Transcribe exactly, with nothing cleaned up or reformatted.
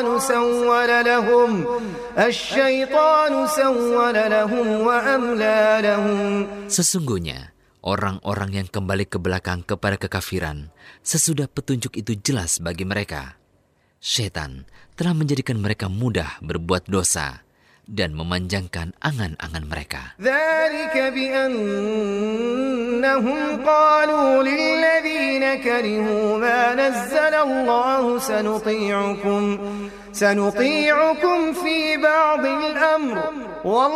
سول لهم الشيطان سول لهم وأملى لهم. Sesungguhnya orang-orang yang kembali ke belakang kepada kekafiran sesudah petunjuk itu jelas bagi mereka. Syaitan telah menjadikan mereka mudah berbuat dosa dan memanjangkan angan-angan mereka. ذلك بأنهم قالوا للذين كرهوا ما نزل الله سنطيعكم سنطيعكم في بعض الأمر